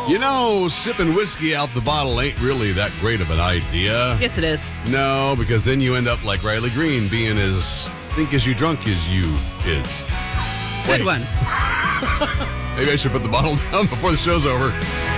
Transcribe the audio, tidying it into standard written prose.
You know, sipping whiskey out the bottle ain't really that great of an idea. Yes, it is. No, because then you end up like Riley Green, being as think as you drunk as you is. Good one. Maybe I should put the bottle down before the show's over.